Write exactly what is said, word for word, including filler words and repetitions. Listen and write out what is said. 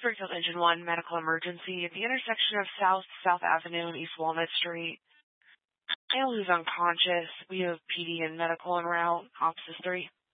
Springfield Engine one medical emergency at the intersection of South South Avenue and East Walnut Street. Male who's unconscious. We have P D and medical en route. Ops is three.